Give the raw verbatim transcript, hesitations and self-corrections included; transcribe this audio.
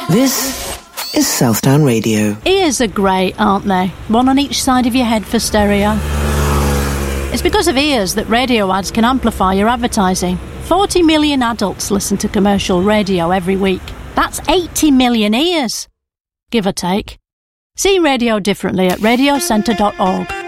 This is Southdown Radio. Ears are great, aren't they? One on each side of your head for stereo. It's because of ears that radio ads can amplify your advertising. forty million adults listen to commercial radio every week. That's eighty million ears, give or take. See radio differently at radio centre dot org.